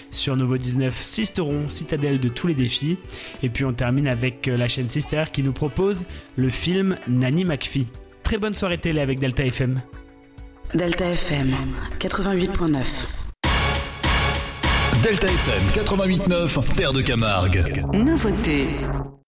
Sur Nouveau 19, Sisteron, citadelle de tous les défis. Et puis on termine avec la chaîne Sister qui nous propose le film Nanny McPhee. Très bonne soirée télé avec Delta FM. Delta FM 88.9. Delta FM 88.9, Terre de Camargue. Nouveauté.